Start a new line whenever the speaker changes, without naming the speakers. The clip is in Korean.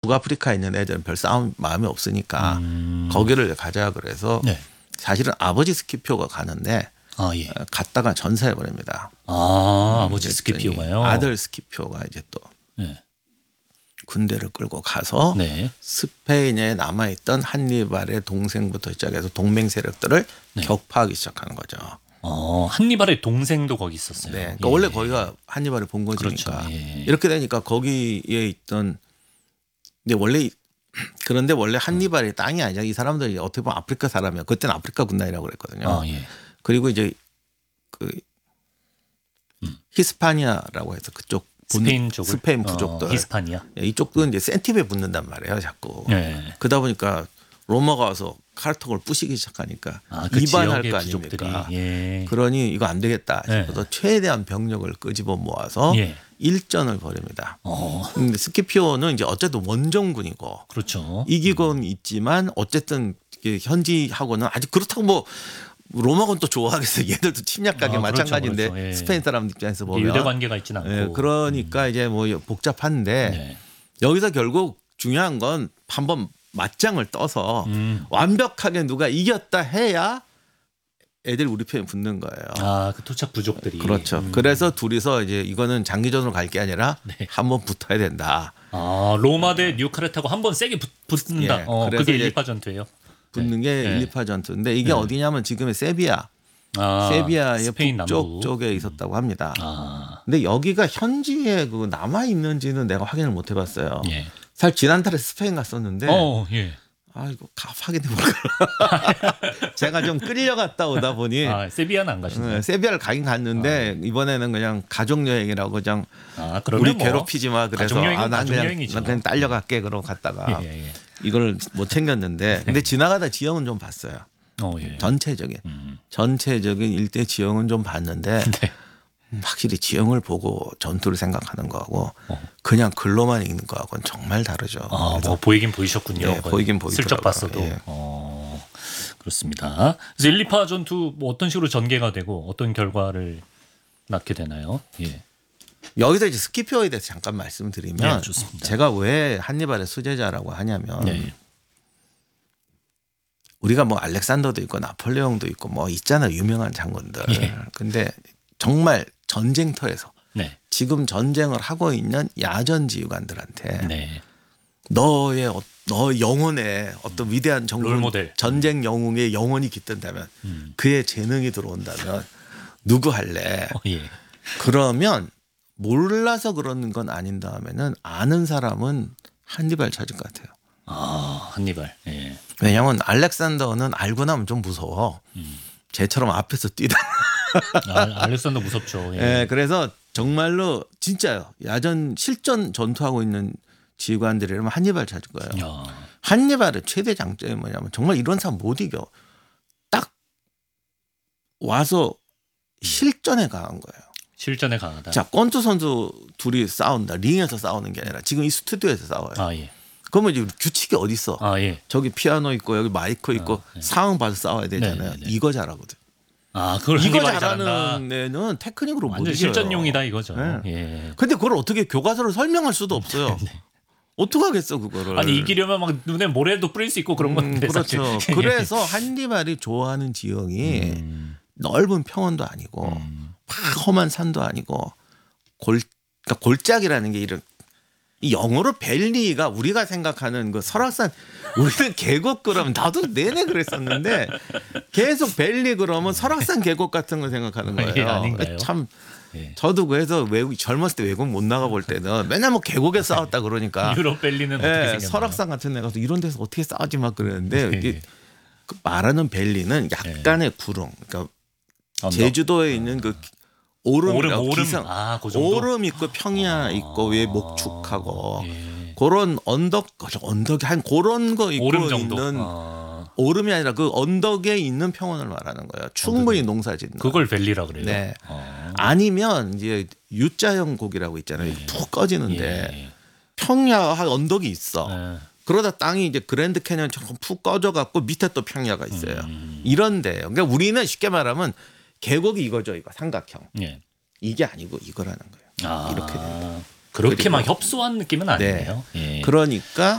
북아프리카에 있는 애들은 별 싸움 마음이 없으니까 거기를 가자 그래서
네.
사실은 아버지 스키표가 가는데
예.
갔다가 전사해 버립니다.
아버지 스키피오가요.
아들 스키표가 이제 또
네.
군대를 끌고 가서
네.
스페인에 남아있던 한니발의 동생부터 시작해서 동맹 세력들을
네.
격파하기 시작하는 거죠.
한니발의 동생도 거기 있었어요.
네, 그러니까 원래 거기가 한니발의 본거지니까
그렇죠. 예.
이렇게 되니까 거기에 있던 그런데 원래 한니발의 땅이 아니라 이 사람들이 어떻게 보면 아프리카 사람이야. 그때는 아프리카 군단이라고 그랬거든요.
예.
그리고 이제 그 히스파니아라고 해서 그쪽
스페인 쪽을
스페인 부족들
히스파니아.
이쪽도 이제 센티에 붙는단 말이에요, 자꾸.
네.
그러다 보니까 로마가 와서 카르타고를 부시기 시작하니까
그
이반할
지역의
거
부족들이.
아닙니까?
예.
그러니 이거 안 되겠다
네.
싶어서 최대한 병력을 끄집어 모아서
예.
일전을 벌입니다.
어,
근데 스키피오는 이제 어쨌든 원정군이고
그렇죠.
이기고는 있지만 어쨌든 이게 현지하고는 아직 그렇다고 뭐 로마군 또 좋아하겠어요. 얘들도 침략하기
그렇죠,
마찬가지인데
그렇죠. 예.
스페인 사람 입장에서 보면
유대 관계가 있진 않고.
예, 그러니까 이제 뭐 복잡한데
네.
여기서 결국 중요한 건 한번 맞짱을 떠서 완벽하게 누가 이겼다 해야 애들 우리 편에 붙는 거예요.
그 토착 부족들이.
그렇죠. 그래서 둘이서 이제 이거는 장기전으로 갈 게 아니라
네.
한번 붙어야 된다.
로마 대 뉴카레타고 한번 세게 붙는다.
예, 그래서
그게
이제
1파 전투예요.
붙는 게
네.
1파 전투인데 이게
네.
어디냐면 지금의 세비야의
스페인
북쪽
남부.
쪽에 있었다고 합니다. 근데 여기가 현지에 그 남아 있는지는 내가 확인을 못 해봤어요.
예.
사실 지난달에 스페인 갔었는데
예.
이거 확인해 볼까. 제가 좀 끌려갔다 오다 보니
세비야는 안 가시나요?
세비야를 가긴 갔는데 이번에는 그냥 가족 여행이라고 그냥
그러면
우리
뭐
괴롭히지 마 그래서
가족 여행은
난
가족 여행이죠.
난 그냥 딸려갈게 그러고 갔다가
예.
이걸 못 챙겼는데 근데 지나가다 지형은 좀 봤어요.
예.
전체적인 일대 지형은 좀 봤는데
네.
확실히 지형을 보고 전투를 생각하는 거하고 그냥 글로만 읽는 거하고는 정말 다르죠.
뭐 보이긴 보이셨군요.
네, 보이긴 보이더라고요.
슬쩍 봤어도.
예.
그렇습니다. 그래서 1, 2파 전투 뭐 어떤 식으로 전개가 되고 어떤 결과를 낳게 되나요? 예.
여기서 이제 스키피오에 대해서 잠깐 말씀드리면
네, 좋습니다.
제가 왜 한니발의 수제자라고 하냐면
네.
우리가 뭐 알렉산더도 있고 나폴레옹도 있고 뭐 있잖아요. 유명한 장군들.
예.
근데 정말 전쟁터에서
네.
지금 전쟁을 하고 있는 야전 지휘관들한테
네.
너 영혼의 어떤 위대한 정군
롤모델.
전쟁 영웅의 영혼이 깃든다면 그의 재능이 들어온다면 누구 할래?
예.
그러면 몰라서 그러는 건 아닌 다음에는 아는 사람은 한니발 찾을 것 같아요.
한니발. 예.
왜냐하면 알렉산더는 알고 나면 좀 무서워. 쟤처럼 앞에서 뛰다.
알렉산더 무섭죠. 예.
예, 그래서 정말로 진짜요. 야전 실전 전투하고 있는 지휘관들이라면 한니발 찾을 거예요. 한니발의 최대 장점이 뭐냐면 정말 이런 사람 못 이겨. 딱 와서 실전에 강한 거예요.
실전에 강하다.
자, 권투 선수 둘이 싸운다. 링에서 싸우는 게 아니라 지금 이 스튜디오에서 싸워요.
예.
그러면 이제 규칙이 어디 있어?
예.
저기 피아노 있고 여기 마이크 있고 상황 봐서 싸워야 되잖아요.
네.
이거 잘하거든.
그걸
이거
한니발이 잘한다.
잘하는 애는 테크닉으로 못
완전
이겨요.
실전용이다 이거죠.
네.
예.
근데 그걸 어떻게 교과서로 설명할 수도 없어요. 어떻게 하겠어 그거를.
아니 이기려면 막 눈에 모래도 뿌릴 수 있고 그런 건데.
그렇죠. 그래서 한니발이 좋아하는 지형이 넓은 평원도 아니고 막 험한 산도 아니고 그러니까 골짜기라는 게 이런 이 영어로 밸리가 우리가 생각하는 그 설악산 우리는 계곡 그러면 나도 내내 그랬었는데 계속 밸리 그러면 설악산 계곡 같은 거 생각하는 거예요.
아닌가요?
참 저도 그래서 젊었을 때 외국 못 나가 볼 때는 맨날 뭐 계곡에 싸웠다 그러니까
유럽 밸리는 어떻게 생겼나요?
설악산 같은 데 가서 이런 데서 어떻게 싸우지 막 그랬는데 이게 그 말하는 밸리는 약간의 구릉 그러니까 제주도에 있는 그 오름이라고 기상
그 정도?
오름 있고 평야 있고 위에 목축하고 그런 언덕이 한 그런 거 있고
오름 정도.
있는 오름이 아니라 그 언덕에 있는 평원을 말하는 거예요. 충분히 농사짓는.
그걸 밸리라 그래요.
네. 아니면 이제 U자형 곡이라고 있잖아요. 푹 꺼지는데 평야 언덕이 있어. 그러다 땅이 이제 그랜드 캐년처럼 푹 꺼져 갖고 밑에 또 평야가 있어요. 이런데요. 그러니까 우리는 쉽게 말하면 계곡이 이거죠, 이거 삼각형. 이게 아니고 이거라는 거예요. 이렇게 됩니다.
그렇게 막 협소한 느낌은 아니에요.
네. 그러니까